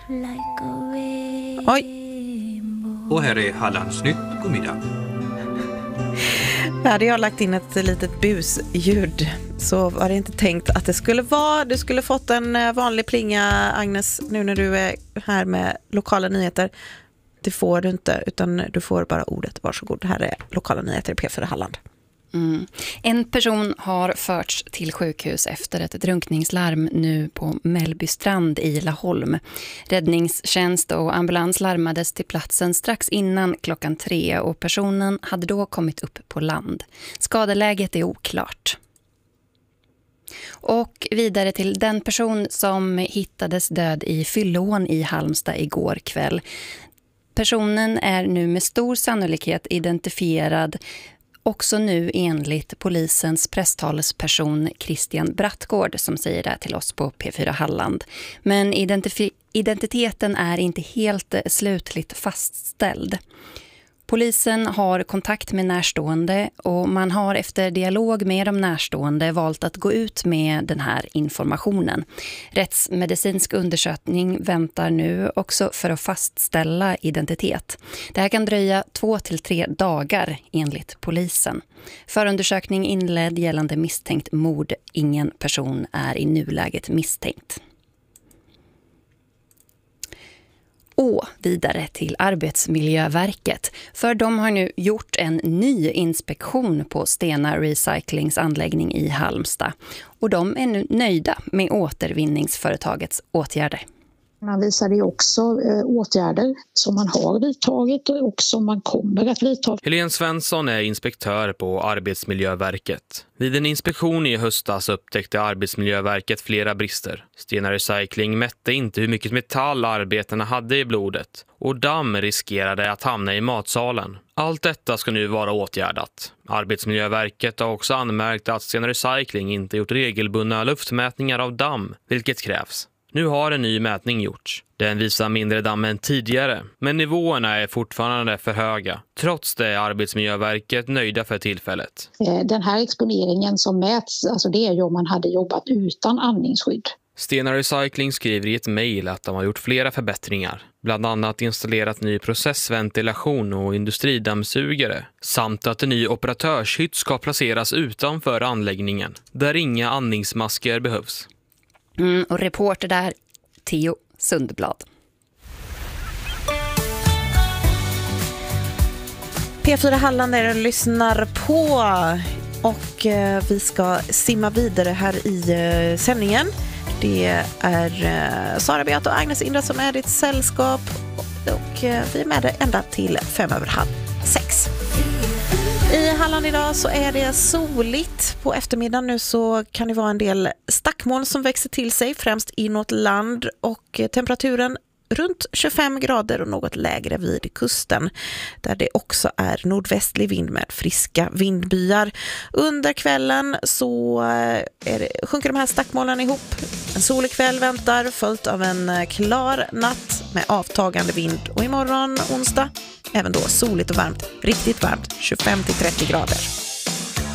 Oj. Och här är Hallandsnytt, god middag. Hade jag lagt in ett litet busljud så var det inte tänkt att det skulle vara. Du skulle fått en vanlig plinga, Agnes, nu när du är här med lokala nyheter. Det får du inte, utan du får bara ordet. Varsågod, det här är lokala nyheter i P4 Halland. En person har förts till sjukhus efter ett drunkningslarm nu på Mellbystrand i Laholm. Räddningstjänst och ambulans larmades till platsen strax innan 3:00 och personen hade då kommit upp på land. Skadeläget är oklart. Och vidare till den person som hittades död i Fyllån i Halmstad igår kväll. Personen är nu med stor sannolikhet identifierad också nu enligt polisens presstalesperson Christian Brattgård som säger det till oss på P4 Halland. Men identiteten är inte helt slutligt fastställd. Polisen har kontakt med närstående och man har efter dialog med de närstående valt att gå ut med den här informationen. Rättsmedicinsk undersökning väntar nu också för att fastställa identitet. Det här kan dröja 2 till 3 dagar enligt polisen. Förundersökning inledd gällande misstänkt mord. Ingen person är i nuläget misstänkt. Och vidare till Arbetsmiljöverket. För de har nu gjort en ny inspektion på Stena Recyclings anläggning i Halmstad. Och de är nu nöjda med återvinningsföretagets åtgärder. Man visade ju också åtgärder som man har vidtagit och som man kommer att vidta. Helene Svensson är inspektör på Arbetsmiljöverket. Vid en inspektion i höstas upptäckte Arbetsmiljöverket flera brister. Stena Recycling mätte inte hur mycket metall arbetarna hade i blodet och damm riskerade att hamna i matsalen. Allt detta ska nu vara åtgärdat. Arbetsmiljöverket har också anmärkt att Stena Recycling inte gjort regelbundna luftmätningar av damm, vilket krävs. Nu har en ny mätning gjorts. Den visar mindre damm än tidigare, men nivåerna är fortfarande för höga. Trots det är Arbetsmiljöverket nöjda för tillfället. Den här exponeringen som mäts, alltså det är ju om man hade jobbat utan andningsskydd. Stena Recycling skriver i ett mejl att de har gjort flera förbättringar. Bland annat installerat ny processventilation och industridammsugare. Samt att en ny operatörshytt ska placeras utanför anläggningen, där inga andningsmasker behövs. Och reporter där, Theo Sundblad. P4 Halland är det lyssnar på och vi ska simma vidare här i sändningen. Det är Sara Beat och Agnes Indra som är ditt sällskap och vi är med det ända till 5:05. I Halland idag så är det soligt. På eftermiddagen nu så kan det vara en del stackmoln som växer till sig, främst inåt land, och temperaturen runt 25 grader och något lägre vid kusten där det också är nordvästlig vind med friska vindbyar. Under kvällen så sjunker de här stackmolnen ihop. En solig kväll väntar följt av en klar natt med avtagande vind och imorgon onsdag även då soligt och varmt, riktigt varmt, 25 till 30 grader.